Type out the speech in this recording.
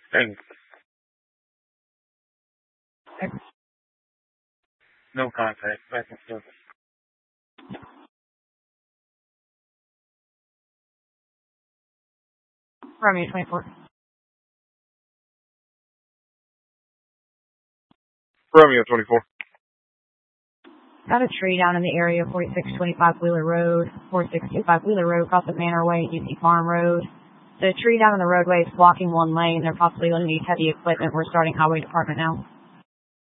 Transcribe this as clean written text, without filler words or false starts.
Thanks. No contact. Back in service. Romeo 24. Romeo 24. Got a tree down in the area, 4625 Wheeler Road, 4625 Wheeler Road, across the Manor Way, UC Farm Road. The tree down in the roadway is blocking one lane. They're possibly going to need heavy equipment. We're starting highway department now.